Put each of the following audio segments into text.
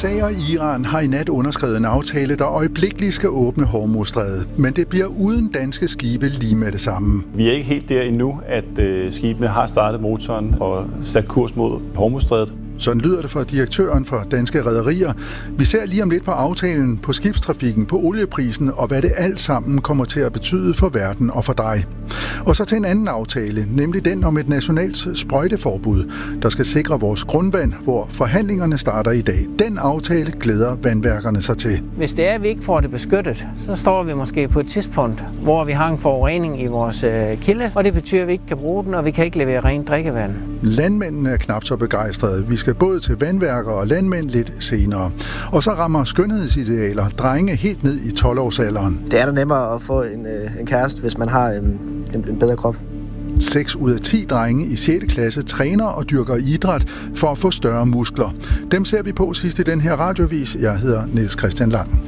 USA og Iran har i nat underskrevet en aftale, der øjeblikkeligt skal åbne Hormuzstrædet, men det bliver uden danske skibe lige med det samme. Vi er ikke helt der endnu, at skibene har startet motoren og sat kurs mod Hormuzstrædet. Sådan lyder det fra direktøren for Danske Rederier. Vi ser lige om lidt på aftalen, på skibstrafikken, på olieprisen og hvad det alt sammen kommer til at betyde for verden og for dig. Og så til en anden aftale, nemlig den om et nationalt sprøjteforbud, der skal sikre vores grundvand, hvor forhandlingerne starter i dag. Den aftale glæder vandværkerne sig til. Hvis det er, at vi ikke får det beskyttet, så står vi måske på et tidspunkt, hvor vi har en forurening i vores kilde, og det betyder, at vi ikke kan bruge den, og vi kan ikke levere rent drikkevand. Landmændene er knap så begejstrede. Vi skal både til vandværker og landmænd lidt senere. Og så rammer skønhedsidealer drenge helt ned i 12-årsalderen. Det er da nemmere at få en kæreste, hvis man har en bedre krop. 6 ud af 10 drenge i 6. klasse træner og dyrker idræt for at få større muskler. Dem ser vi på sidst i den her radiovis. Jeg hedder Niels Christian Lang.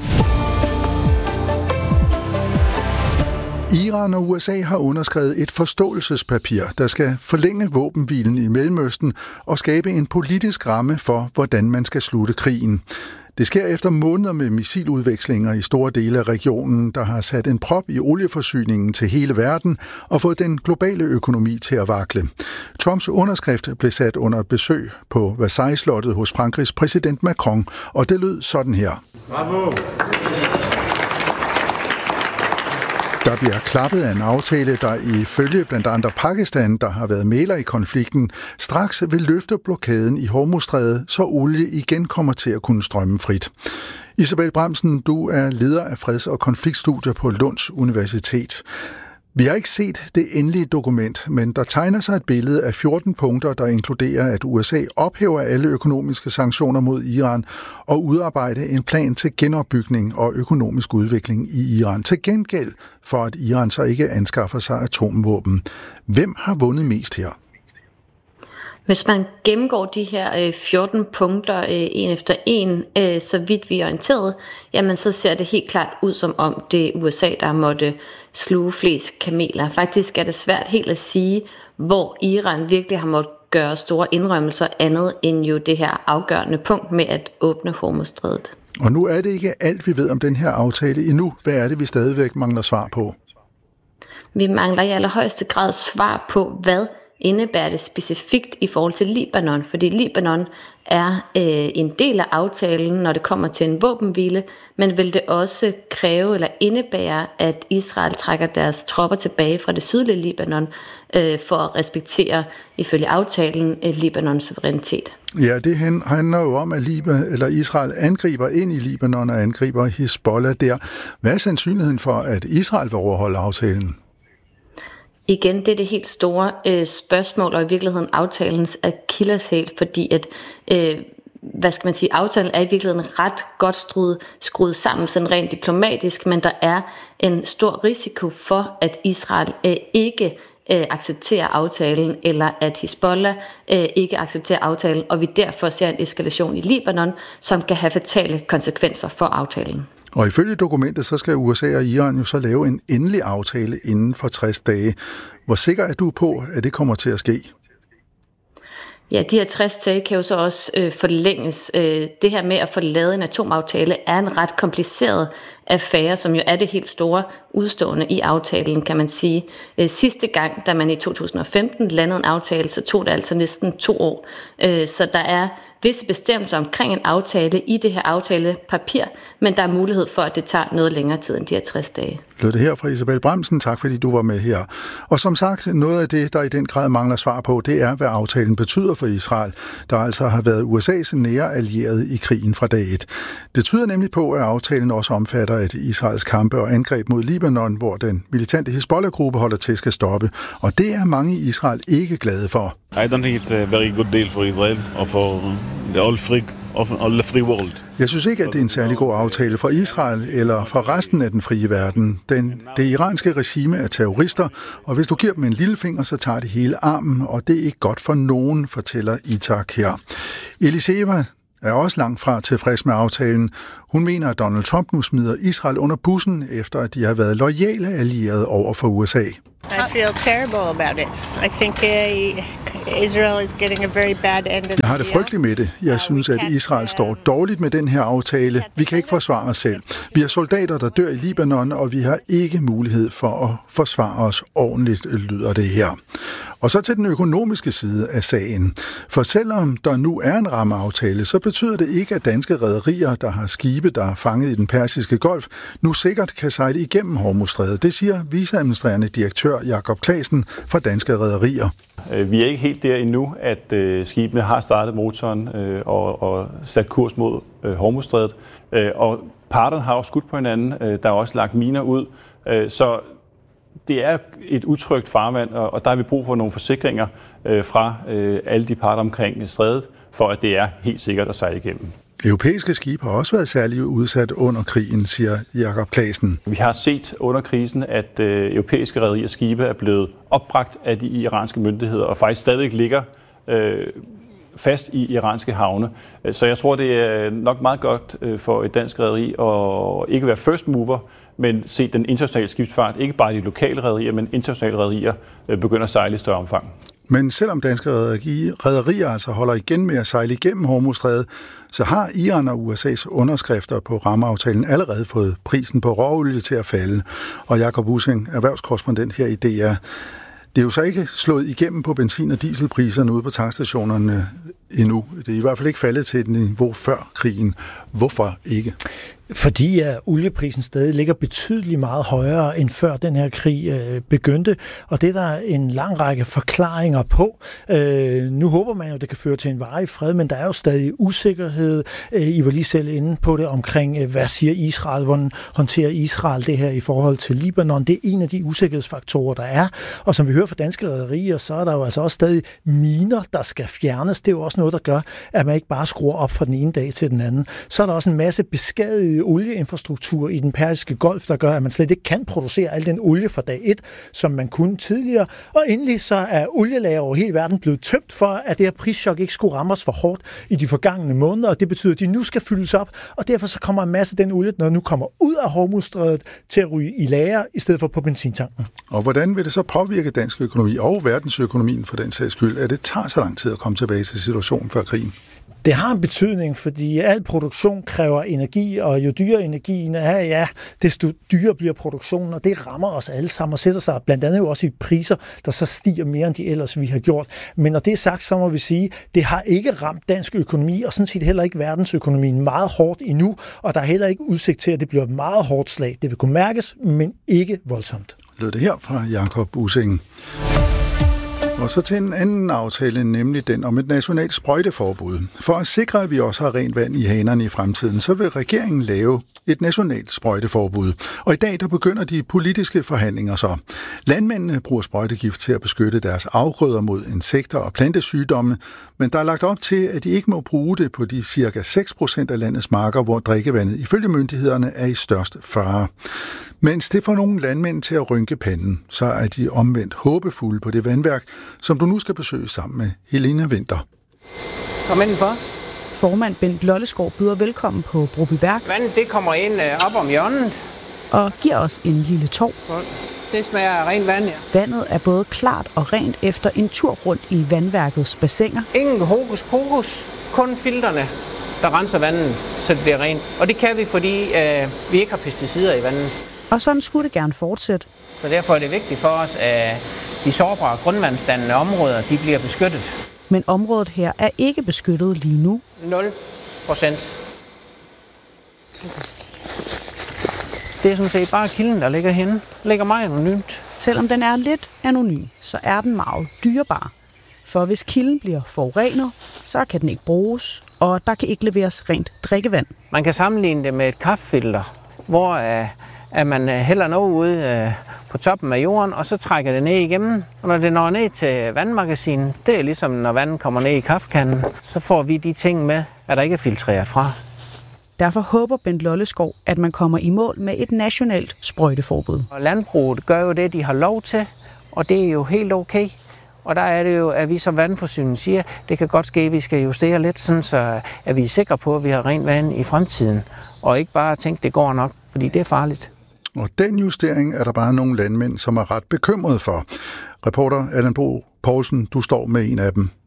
Iran og USA har underskrevet et forståelsespapir, der skal forlænge våbenhvilen i Mellemøsten og skabe en politisk ramme for, hvordan man skal slutte krigen. Det sker efter måneder med missiludvekslinger i store dele af regionen, der har sat en prop i olieforsyningen til hele verden og fået den globale økonomi til at vakle. Trumps underskrift blev sat under et besøg på Versailles-slottet hos Frankrigs præsident Macron, og det lød sådan her. Bravo! Der bliver klappet af en aftale, der ifølge blandt andre Pakistan, der har været mægler i konflikten, straks vil løfte blokaden i Hormuzstrædet, så olie igen kommer til at kunne strømme frit. Isabel Bramsen, du er leder af freds- og konfliktstudier på Lunds Universitet. Vi har ikke set det endelige dokument, men der tegner sig et billede af 14 punkter, der inkluderer, at USA ophæver alle økonomiske sanktioner mod Iran og udarbejder en plan til genopbygning og økonomisk udvikling i Iran. Til gengæld for, at Iran så ikke anskaffer sig atomvåben. Hvem har vundet mest her? Hvis man gennemgår de her 14 punkter en efter en, så vidt vi er orienteret, jamen så ser det helt klart ud som om det er USA, der måtte sluge flest kameler. Faktisk er det svært helt at sige, hvor Iran virkelig har måttet gøre store indrømmelser andet end jo det her afgørende punkt med at åbne Hormuzstrædet. Og nu er det ikke alt, vi ved om den her aftale endnu. Hvad er det, vi stadigvæk mangler svar på? Vi mangler i allerhøjeste grad svar på, hvad indebærer det specifikt i forhold til Libanon, fordi Libanon er en del af aftalen, når det kommer til en våbenhvile, men vil det også kræve eller indebære, at Israel trækker deres tropper tilbage fra det sydlige Libanon for at respektere, ifølge aftalen, Libanons suverænitet. Ja, det handler jo om, at Israel angriber ind i Libanon og angriber Hezbollah der. Hvad er sandsynligheden for, at Israel vil overholde aftalen? Igen, det er det helt store spørgsmål, og i virkeligheden aftalens akilleshæl, fordi at, aftalen er i virkeligheden ret godt skruet sammen, sådan rent diplomatisk, men der er en stor risiko for, at Israel ikke accepterer aftalen, eller at Hezbollah ikke accepterer aftalen, og vi derfor ser en eskalation i Libanon, som kan have fatale konsekvenser for aftalen. Og ifølge dokumentet, så skal USA og Iran jo så lave en endelig aftale inden for 60 dage. Hvor sikker er du på, at det kommer til at ske? Ja, de her 60 dage kan jo så også forlænges. Det her med at få lavet en atomaftale er en ret kompliceret affære, som jo er det helt store udstående i aftalen, kan man sige. Sidste gang, da man i 2015 landede en aftale, så tog det altså næsten 2 år. Så der er visse bestemmelser omkring en aftale i det her aftalepapir, men der er mulighed for, at det tager noget længere tid end de her 60 dage. Lød det her fra Isabel Bramsen. Tak fordi du var med her. Og som sagt, noget af det, der i den grad mangler svar på, det er, hvad aftalen betyder for Israel, der altså har været USA's nære allierede i krigen fra dag 1. Det tyder nemlig på, at aftalen også omfatter, at Israels kampe og angreb mod Libanon, hvor den militante Hezbollah-gruppe holder til, skal stoppe. Og det er mange i Israel ikke glade for. I don't think it's a very good deal for Israel or for the all free world. Jeg synes ikke, at det er en særlig god aftale for Israel eller for resten af den frie verden. Det iranske regime er terrorister, og hvis du giver dem en lillefinger, så tager det hele armen, og det er ikke godt for nogen, fortæller Itak her. Eliseva er også langt fra tilfreds med aftalen. Hun mener, at Donald Trump nu smider Israel under bussen, efter at de har været loyale allierede over for USA. I feel terrible about it. I think Israel is getting a very bad end of the Jeg har det frygteligt med det. Jeg synes, at Israel står dårligt med den her aftale. Vi kan ikke forsvare os selv. Vi har soldater, der dør i Libanon, og vi har ikke mulighed for at forsvare os ordentligt, lyder det her. Og så til den økonomiske side af sagen. For selvom der nu er en rammeaftale, så betyder det ikke, at danske rederier, der har skibe, der er fanget i den Persiske Golf, nu sikkert kan sejle igennem Hormuzstrædet. Det siger viceadministrerende direktør Jakob Claessen fra Danske Rederier. Vi er ikke helt der endnu, at skibene har startet motoren og sat kurs mod Hormuzstrædet. Og parterne har også skudt på hinanden. Der er også lagt miner ud. Så det er et utrygt farvand, og der har vi brug for nogle forsikringer fra alle de parter omkring strædet, for at det er helt sikkert at sejle igennem. Europæiske skibe har også været særligt udsat under krigen, siger Jakob Claessen. Vi har set under krisen, at europæiske rederiers skibe er blevet opbragt af de iranske myndigheder, og faktisk stadig ligger fast i iranske havne. Så jeg tror, det er nok meget godt for et dansk rederi at ikke være first mover, men se den internationale skibsfart, ikke bare de lokale rederier, men internationale rederier begynder at sejle i større omfang. Men selvom danske rederier altså holder igen med at sejle igennem Hormuzstrædet, så har Iran og USA's underskrifter på rammeaftalen allerede fået prisen på råolie til at falde. Og Jakob Ussing, erhvervskorrespondent her i DR. Det er jo så ikke slået igennem på benzin- og dieselpriserne ude på tankstationerne endnu. Det er i hvert fald ikke faldet til et niveau før krigen. Hvorfor ikke? Fordi olieprisen stadig ligger betydeligt meget højere end før den her krig begyndte, og det er der en lang række forklaringer på. Nu håber man jo, det kan føre til en varig fred, men der er jo stadig usikkerhed. I var lige selv inde på det omkring, hvad siger Israel, hvordan håndterer Israel det her i forhold til Libanon. Det er en af de usikkerhedsfaktorer, der er, og som vi hører fra danske rederier, så er der jo altså også stadig miner, der skal fjernes. Det er jo også noget, der gør, at man ikke bare skruer op fra den ene dag til den anden. Så er der også en masse beskadiget olieinfrastruktur i den Persiske Golf, der gør, at man slet ikke kan producere al den olie fra dag 1, som man kunne tidligere. Og endelig så er olielager over hele verden blevet tømt for, at det her prischok ikke skulle ramme os for hårdt i de forgangne måneder, og det betyder, at de nu skal fyldes op, og derfor så kommer en masse af den olie, når nu kommer ud af Hormuzstrædet, til at ryge i lager, i stedet for på benzintanken. Og hvordan vil det så påvirke dansk økonomi og verdensøkonomien for den sags skyld, at det tager så lang tid at komme tilbage til situationen før krigen? Det har en betydning, fordi al produktion kræver energi, og jo dyrere energien er, desto dyrere bliver produktionen, og det rammer os alle sammen og sætter sig blandt andet jo også i priser, der så stiger mere end de ellers vi har gjort. Men når det er sagt, så må vi sige, det har ikke ramt dansk økonomi, og sådan set heller ikke verdensøkonomien meget hårdt endnu, og der er heller ikke udsigt til, at det bliver et meget hårdt slag. Det vil kunne mærkes, men ikke voldsomt. Lød det her fra Jakob Ussing. Og så til en anden aftale, nemlig den om et nationalt sprøjteforbud. For at sikre, at vi også har rent vand i hanerne i fremtiden, så vil regeringen lave et nationalt sprøjteforbud. Og i dag der begynder de politiske forhandlinger så. Landmændene bruger sprøjtegift til at beskytte deres afgrøder mod insekter og plantesygdomme, men der er lagt op til, at de ikke må bruge det på de ca. 6% af landets marker, hvor drikkevandet ifølge myndighederne er i størst fare. Mens det får nogle landmænd til at rynke panden, så er de omvendt håbefulde på det vandværk, som du nu skal besøge sammen med Helena Winther. Kom indenfor. Formand Bent Lollesgaard byder velkommen på Brobyværk. Vandet det kommer ind op om hjørnet. Og giver os en lille tår. Det smager af rent vand, ja. Vandet er både klart og rent efter en tur rundt i vandværkets bassiner. Ingen hokus pokus, kun filterne, der renser vandet, så det bliver rent. Og det kan vi, fordi vi ikke har pesticider i vandet. Og sådan skulle det gerne fortsætte. Så derfor er det vigtigt for os, at de sårbare grundvandsdannende områder, de bliver beskyttet. Men området her er ikke beskyttet lige nu. 0%. Det er sådan set bare kilden, der ligger henne. Ligger meget anonymt. Selvom den er lidt anonym, så er den meget dyrebar. For hvis kilden bliver forurenet, så kan den ikke bruges, og der kan ikke leveres rent drikkevand. Man kan sammenligne det med et kaffefilter, hvor at man hælder noget ude på toppen af jorden, og så trækker det ned igennem. Og når det når ned til vandmagasinen, det er ligesom når vandet kommer ned i kaffekanden, så får vi de ting med, at der ikke er filtreret fra. Derfor håber Bent Lollesgaard, at man kommer i mål med et nationalt sprøjteforbud. Og landbruget gør jo det, de har lov til, og det er jo helt okay. Og der er det jo, at vi som vandforsyning siger, det kan godt ske, at vi skal justere lidt, sådan så at vi er sikre på, at vi har rent vand i fremtiden. Og ikke bare tænke, det går nok, fordi det er farligt. Og den justering er der bare nogle landmænd, som er ret bekymrede for. Reporter Allan Bo Poulsen, du står med en af dem.